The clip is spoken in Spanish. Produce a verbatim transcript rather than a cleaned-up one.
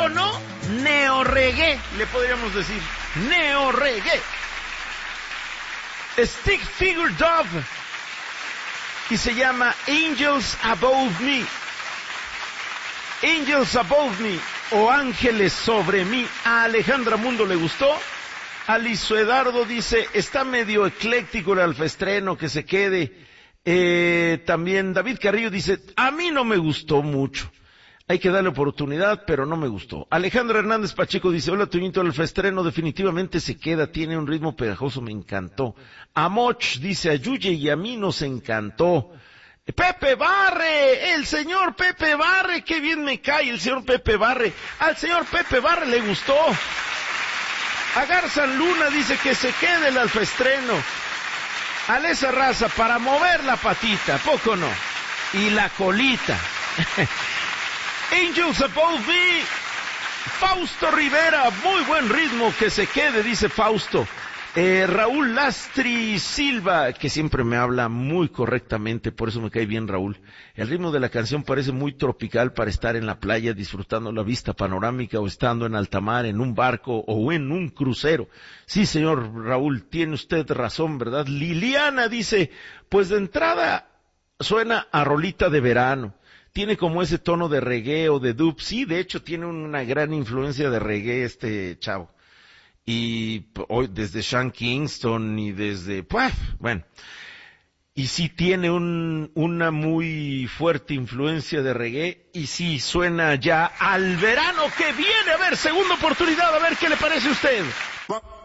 ¿poco no? Neo-reggae, le podríamos decir. Neo-reggae. Stick Figure Dove. Y se llama Angels Above Me. Angels Above Me, o Ángeles sobre mí. A Alejandra Mundo le gustó. Aliso Edardo dice, está medio ecléctico el alfaestreno, que se quede. Eh, también David Carrillo dice, a mí no me gustó mucho. Hay que darle oportunidad, pero no me gustó. Alejandra Hernández Pacheco dice, hola Toñito, el alfaestreno definitivamente se queda, tiene un ritmo pegajoso, me encantó. Amoch dice, a Yuye y a mí nos encantó. Pepe Barre, el señor Pepe Barre, qué bien me cae el señor Pepe Barre. Al señor Pepe Barre le gustó. Agar San Luna dice que se quede el alfaestreno. Alesa Raza, para mover la patita, ¿poco no? Y la colita. Angels Above Me. Fausto Rivera, muy buen ritmo, que se quede, dice Fausto. Eh, Raúl Lastri Silva, que siempre me habla muy correctamente, por eso me cae bien Raúl. El ritmo de la canción parece muy tropical para estar en la playa disfrutando la vista panorámica o estando en alta mar, en un barco o en un crucero. Sí, señor Raúl, tiene usted razón, ¿verdad? Liliana dice, pues de entrada suena a rolita de verano. Tiene como ese tono de reggae o de dub. Sí, de hecho tiene una gran influencia de reggae este chavo. Y hoy desde Sean Kingston y desde, pues, bueno, y sí tiene un, una muy fuerte influencia de reggae, y sí suena ya al verano que viene. A ver, segunda oportunidad, a ver qué le parece a usted.